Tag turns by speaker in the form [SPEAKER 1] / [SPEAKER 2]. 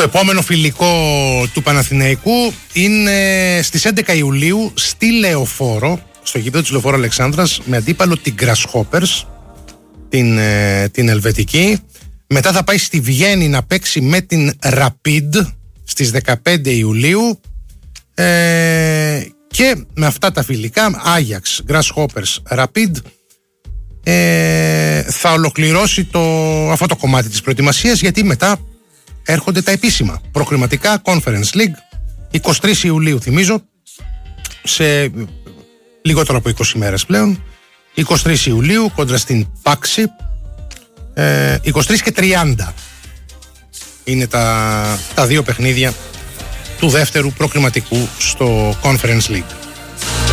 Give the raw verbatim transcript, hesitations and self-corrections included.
[SPEAKER 1] επόμενο φιλικό του Παναθηναϊκού είναι στις έντεκα Ιουλίου στη Λεωφόρο, στο γήπεδο της Λεωφόρου Αλεξάνδρας, με αντίπαλο την Grasshoppers, την, την Ελβετική. Μετά θα πάει στη Βιέννη να παίξει με την Rapid στις δεκαπέντε Ιουλίου, ε, και με αυτά τα φιλικά Ajax, Grasshoppers, Rapid, ε, θα ολοκληρώσει το, αυτό το κομμάτι της προετοιμασίας, γιατί μετά έρχονται τα επίσημα προκριματικά Conference League εικοστή τρίτη Ιουλίου, θυμίζω, σε λιγότερο από είκοσι μέρες πλέον, εικοστή τρίτη Ιουλίου κόντρα στην Πάξη, ε, εικοστή τρίτη και τριάντα είναι τα, τα δύο παιχνίδια του δεύτερου προκριματικού στο Conference League.